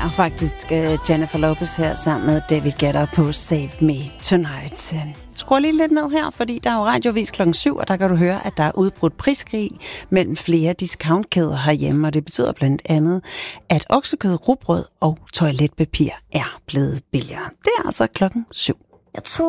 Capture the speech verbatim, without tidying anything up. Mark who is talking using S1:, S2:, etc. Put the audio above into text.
S1: er faktisk uh, Jennifer Lopez her sammen med David Guetta på Save Me Tonight. Skru lige lidt ned her, fordi der er jo radiovis klokken syv, og der kan du høre, at der er udbrudt priskrig mellem flere discountkæder herhjemme, og det betyder blandt andet, at oksekød, rugbrød og toiletpapir er blevet billigere. Det er altså klokken syv.
S2: Jeg tror